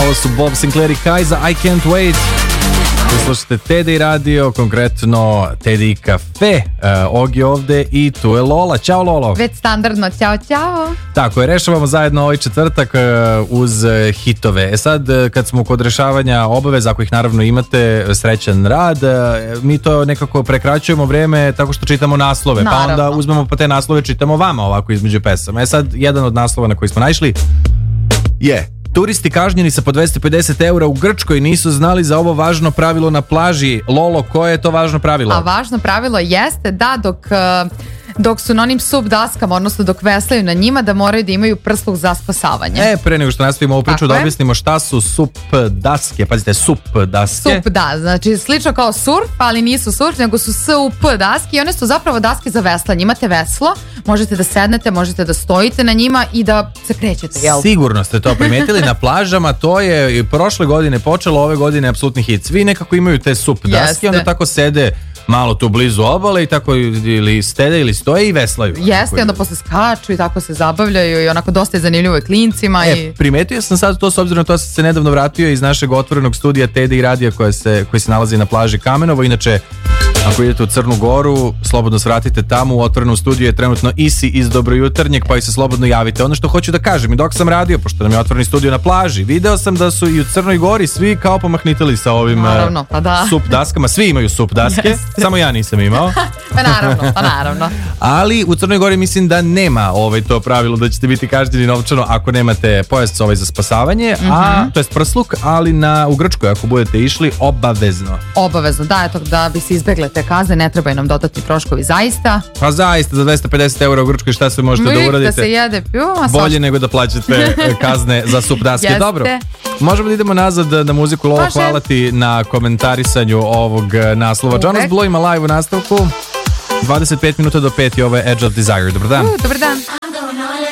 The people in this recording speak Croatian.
Ovo su Bob Sinclair i Kaiza, I Can't Wait. Vi slušate Teddy Radio, konkretno Teddy Cafe. Ogi ovde i tu je Lola. Ćao Lolo. Već standardno, ćao. Tako je, rešavamo zajedno ovaj četvrtak uz hitove. Sad, kad smo kod rešavanja obaveza, ako ih naravno imate, srećan rad, mi to nekako prekraćujemo vreme tako što čitamo naslove. Naravno. Pa onda uzmemo pa te naslove, čitamo vama ovako između pesama. Sad, jedan od naslova na koji smo naišli je: turisti kažnjeni sa po 250 € u Grčkoj nisu znali za ovo važno pravilo na plaži. Lolo, koje je to važno pravilo? A važno pravilo jeste da dok su na onim sup daskama, odnosno dok veslaju na njima, da moraju da imaju prsluk za spasavanje. Pre nego što nastavimo ovu priču, Tako da je. objasnimo šta su sup daske. Pazite, sup daske. Sup, da, znači slično kao surf, ali nisu surf, nego su SUP daske i one su zapravo daske za veslanje. Imate veslo, možete da sednete, možete da stojite na njima i da se krećete, jel? Sigurno ste to primetili na plažama, to je i prošle godine počelo, ove godine apsolutni hit. Svi nekako imaju te sup daske, Jeste. onda tako sede malo tu blizu obale i tako ili stede ili stoje i veslaju. Jeste, onda posle skaču i tako se zabavljaju i onako dosta je zanimljivo i klincima. Primetio sam sad to, s obzirom na to sam se nedavno vratio iz našeg otvorenog studija Teddy Radija koji se nalazi na plaži Kamenovo. Inače, ako idete u Crnu Goru, slobodno svratite tamo, u otvorenom studiju je trenutno Isi iz Dobrojutarnjeg, pa i se slobodno javite. Ono što hoću da kažem, i dok sam radio, pošto nam je otvoreni studio na plaži, video sam da su i u Crnoj Gori svi kao pomahnitali sa ovim Naravno, pa da. sup daskama. Svi imaju sup daske, samo ja nisam imao. Pa naravno. Ali u Crnoj Gori mislim da nema to pravilo da ćete biti kažnjeni novčano ako nemate pojas za spasavanje, a to jest prsluk, ali u Grčkoj ako budete išli obavezno. Obavezno, da, eto, da bi se izbegle te kazne, ne trebaju nam dodatni troškovi, zaista. Pa zaista, za 250 € u Grčkoj šta sve možete da uradite? Da se jede, bolje nego da plaćate kazne za sup daske. Jeste. Dobro, možemo da idemo nazad na muziku. Lolo, hvala ti na komentarisanju ovog naslova. Jonas Blue ima live u nastavku. 25 minuta do 5 i ovo je Edge of Desire. Dobar dan. Dobar dan.